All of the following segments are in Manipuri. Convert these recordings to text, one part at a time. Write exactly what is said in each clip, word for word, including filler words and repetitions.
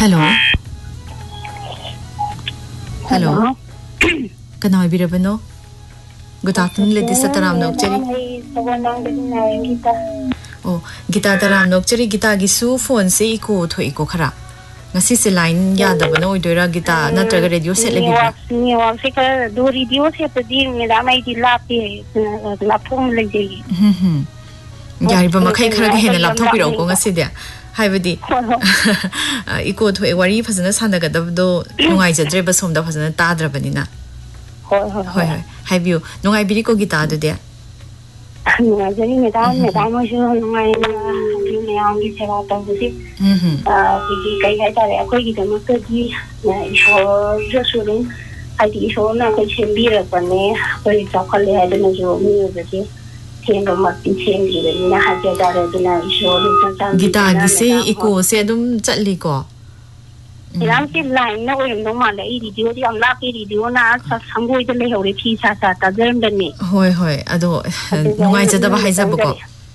Hello. Hello. Kana ibirabano? Good afternoon, ladies at Taram Nokcheri. Oh, Gita Taram Nokcheri, Gita Gisu, phone say eco to eco kara. Nasi se line Yadabano, Dura Gita, not a radio set. You are sicker, do reduce it to deal with a mighty lappy, lapum lady. Hm. Yaribamaka Karagan, a laptop, Gonga Sidia. Haibadi equal to a worry for the Sanda Gadabdo, no I said Drebas home that was an Tadra Banina. Have you no I birico guitar there? I'm getting it down, Madame was my only set out of the ship. I had a quick democracy, just shooting. I did show not a chin beer upon me, but it's a collie had a measure of music. Gita gise iko se dum chatli ko iram ti line na oim no ma lai video ti am la pi video na sa sangoi de le hore phi sa sa ta jem ben ni hoi hoi ado ngai jada ba haija ba ko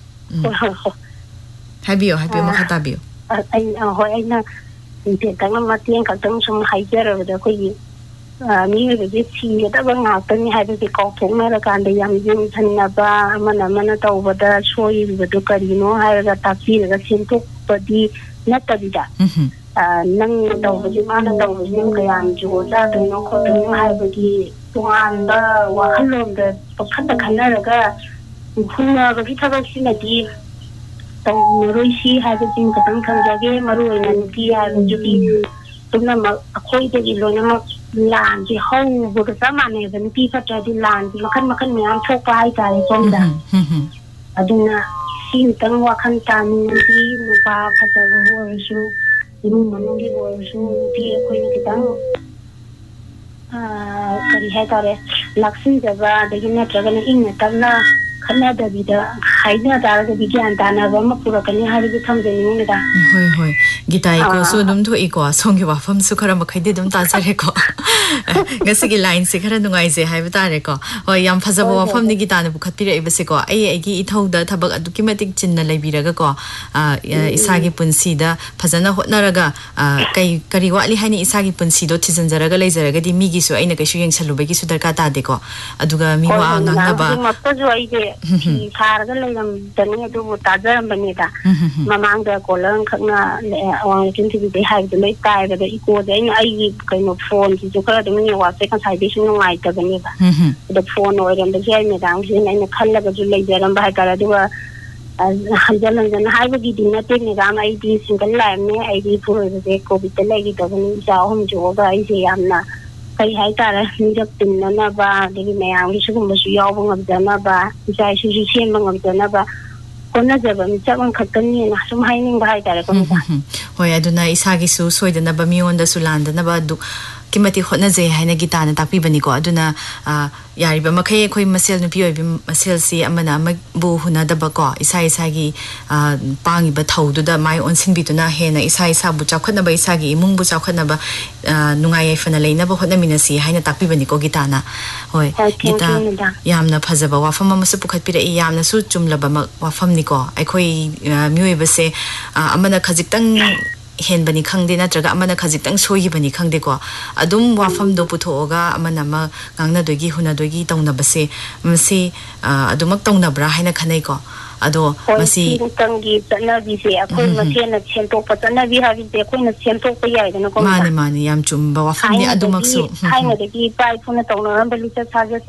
habiyo habiyo ma khata biyo ai hoi ai na ti tang ma tiang ka tang sum haija ra da ko yi mi de chi da ba nga ta ni ha de ko thong na ra kan de yam jin than na ba mana mana taw ba da soi ba do kari no ha ra ta chi ra sin to pa di na ta di da nang taw ba ji ma na taw ba ji ka yam jo da de no ko de ha ba gi tuan da wa khalom da pa khat da khan ra ga khuna ba ki tha ba sin na di taw roi si ha ba jin ka tang khang ja ge maru na ki ha ju ki tumna ma khoi de gi lo na ma Land the whole book of some money than people try to land. You can make me on so far. I told them. I do not see them walk on time. No papa at the war issue. The woman only war issue. The queen down. Ah, Cariheta, Laxin, the bar, the unit dragon in the Tana, Canada, the Haida, the began Dana, Ramapura, can you have it become the unit? Hoi hoi. Gita iko so dum to iko song wa fam su khara makhai de dum ta sare ko ngasi gi line se khara nungai je hai bata re ko hoi yam phajabo wa fam ni gita na bukhat pi re ibase ko ai ai gi ithau da thabak adu ki matik chin na lebi raga ko isa gi punsi da phajana hotna raga kai kari wa li hani isa gi punsi do thijan jaraga lei jaraga di mi gi su aina ka su yeng chalu ba gi su darka ta de ko aduga mi wa ngang na ba ma ta jo ai de khar ga lei ram tani adu ta jaram bani da mamang da ko lang khakna on tin ti be hai de lei tai ba de iko de ai kai no phone ti jo kala de mi wa se kan sai de su ngai ta bani ba de phone oi ram de jai me dang sin ai na khalla ga ju lei jaram ba ka ra de wa jalan jalan hai ba gi din na te ni ram ai di single line me ai di puro de ko bi te lei gi da bani ja hom jo ga ai se am na kai hai ta ra ni jak tin na na ba de me ang su kum ba su yaw ba ngam da na ba ja su su chen ba ngam da na ba kona jaba mi chaban khatani na sum haining ba hai tare ko ta hoi aduna isagi su soidana ba mi onda su landana ba du kimati hotna je haina gita na takpi bani ko aduna yari ba makhai khoi masel nu pi oi bi masel si amana ma bu huna da ba ko isa isa gi pangi ba thau du da mai on sin bi tu na he na isa isa bu chakhatna ba isa gi imung bu chakhatna ba nungai ai fana leina ba hotna mina si haina takpi bani ko gita na hoi gita yamna phajaba wa fam ma su pukhat pi re yamna su chumla ba wa fam ni ko ai khoi mioi ba se amana khajik tang hen bani khangde na traga amana khajik tang soi bani khangde ko adum wa fam do puthoga amana ma ngangna dogi huna dogi tongna base masi adumak tongna bra haina khanai ko ado masi tangi tana bi se akoi masi na chen to patana bi ha bi te koi na chen to pa yai na ko mani mani yam chum ba wa fam ni adumak su haina de gi pai phuna tongna ram bali cha sa